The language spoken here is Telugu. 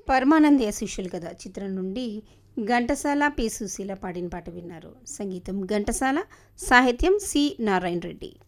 పరమానందయ్య శిష్యులు కదా చిత్రం నుండి ఘంటసాల పి సుశీల పాడిన పాట విన్నారు. సంగీతం ఘంటసాల, సాహిత్యం సి నారాయణ రెడ్డి.